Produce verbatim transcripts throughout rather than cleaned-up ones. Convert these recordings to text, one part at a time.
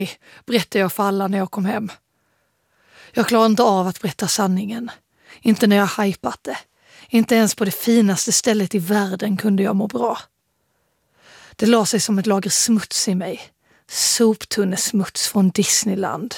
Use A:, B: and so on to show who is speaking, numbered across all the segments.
A: berättade jag för alla när jag kom hem. Jag klarar inte av att berätta sanningen. Inte när jag hypat det. Inte ens på det finaste stället i världen kunde jag må bra. Det la sig som ett lager smuts i mig. Soptunnesmuts från Disneyland.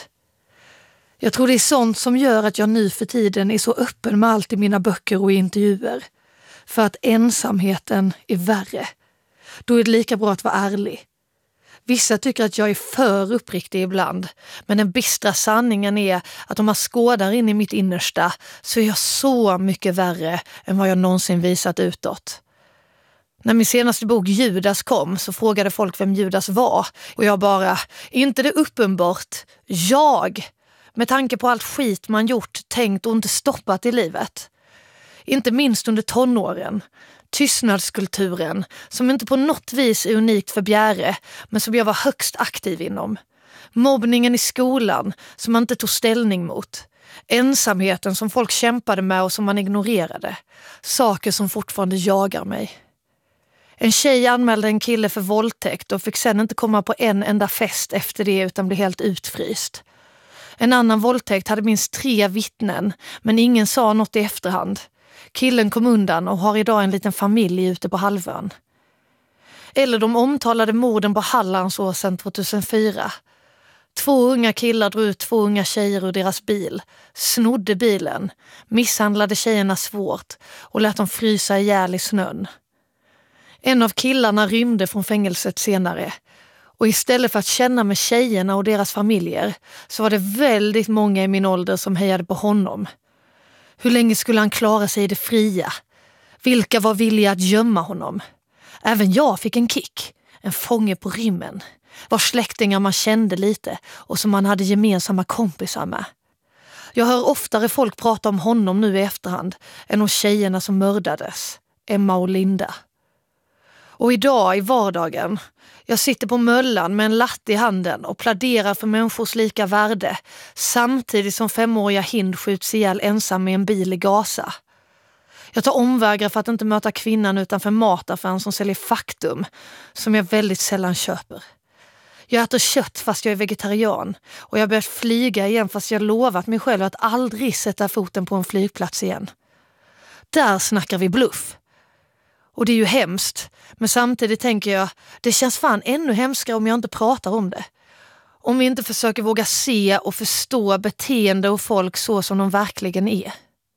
A: Jag tror det är sånt som gör att jag nu för tiden är så öppen med allt i mina böcker och intervjuer. För att ensamheten är värre. Då är det lika bra att vara ärlig. Vissa tycker att jag är för uppriktig ibland, men den bistra sanningen är att om man skådar in i mitt innersta så är jag så mycket värre än vad jag någonsin visat utåt. När min senaste bok Judas kom så frågade folk vem Judas var och jag bara, inte det uppenbart, jag, med tanke på allt skit man gjort, tänkt och inte stoppat i livet. Inte minst under tonåren. Tystnadskulturen, som inte på något vis är unikt för Bjäre, men som jag var högst aktiv inom. Mobbningen i skolan, som man inte tog ställning mot. Ensamheten som folk kämpade med och som man ignorerade. Saker som fortfarande jagar mig. En tjej anmälde en kille för våldtäkt och fick sen inte komma på en enda fest efter det utan blev helt utfryst. En annan våldtäkt hade minst tre vittnen, men ingen sa något i efterhand. Killen kom undan och har idag en liten familj ute på halvön. Eller de omtalade morden på Hallandsåsen tjugohundrafyra. Två unga killar drog ut två unga tjejer ur deras bil, snodde bilen, misshandlade tjejerna svårt och lät dem frysa ihjäl i snön. En av killarna rymde från fängelset senare. Och istället för att känna med tjejerna och deras familjer så var det väldigt många i min ålder som hejade på honom. Hur länge skulle han klara sig i det fria? Vilka var villiga att gömma honom? Även jag fick en kick. En fånge på rymmen. Var släktingar man kände lite och som man hade gemensamma kompisar med. Jag hör oftare folk prata om honom nu i efterhand än om tjejerna som mördades. Emma och Linda. Och idag i vardagen, jag sitter på möllan med en latte i handen och pläderar för människors lika värde samtidigt som femåriga Hind skjuts ihjäl ensam med en bil i Gaza. Jag tar omvägar för att inte möta kvinnan utanför mataffären som säljer Faktum, som jag väldigt sällan köper. Jag äter kött fast jag är vegetarian och jag har börjat flyga igen fast jag lovat mig själv att aldrig sätta foten på en flygplats igen. Där snackar vi bluff. Och det är ju hemskt, men samtidigt tänker jag, det känns fan ännu hemskare om jag inte pratar om det. Om vi inte försöker våga se och förstå beteende och folk så som de verkligen är.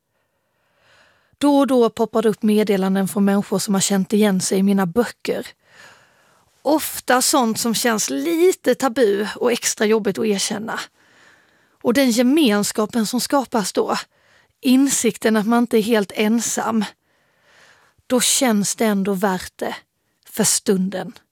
A: Då och då poppar det upp meddelanden från människor som har känt igen sig i mina böcker. Ofta sånt som känns lite tabu och extra jobbigt att erkänna. Och den gemenskapen som skapas då, insikten att man inte är helt ensam, då känns det ändå värt det för stunden.